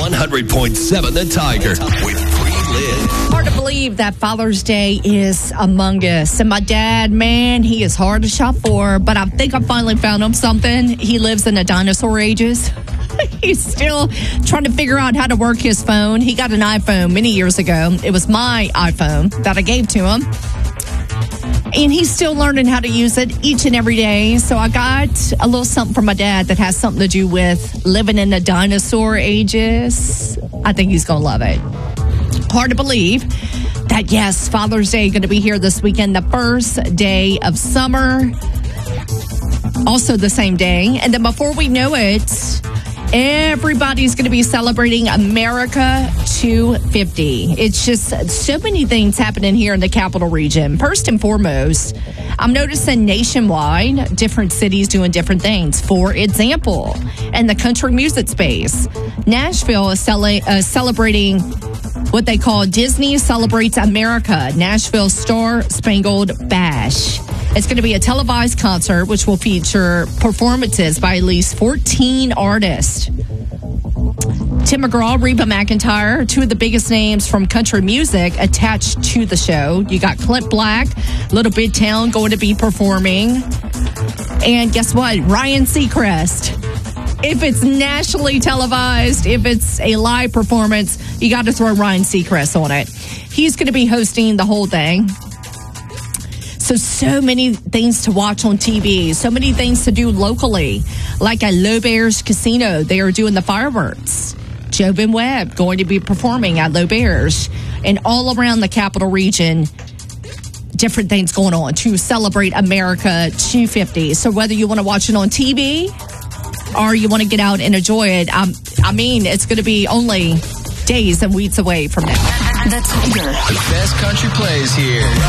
100.7 The Tiger with Pre-Lynn. Hard to believe that Father's Day is among us. And my dad, man, he is hard to shop for. But I think I finally found him something. He lives in the dinosaur ages. He's still trying to figure out how to work his phone. He got an iPhone many years ago. It was my iPhone that I gave to him. And he's still learning how to use it each and every day. So I got a little something from my dad that has something to do with living in the dinosaur ages. I think he's going to love it. Hard to believe that, yes, Father's Day is going to be here this weekend, the first day of summer. Also the same day. And then before we know it, everybody's going to be celebrating America 250. It's just so many things happening here in the capital region. First and foremost, I'm noticing nationwide, different cities doing different things. For example, in the country music space, Nashville is celebrating what they call Disney Celebrates America, Nashville Star Spangled Bash. It's going to be a televised concert, which will feature performances by at least 14 artists. Tim McGraw, Reba McEntire, two of the biggest names from country music attached to the show. You got Clint Black, Little Big Town going to be performing. And guess what? Ryan Seacrest. If it's nationally televised, if it's a live performance, you got to throw Ryan Seacrest on it. He's going to be hosting the whole thing. So many things to watch on TV, so many things to do locally, like at L'Auberge Casino. They are doing the fireworks. Jobin Webb going to be performing at L'Auberge. And all around the capital region, different things going on to celebrate America 250. So whether you want to watch it on TV or you want to get out and enjoy it, I mean, it's going to be only days and weeks away from now. The Tiger. The best country plays here.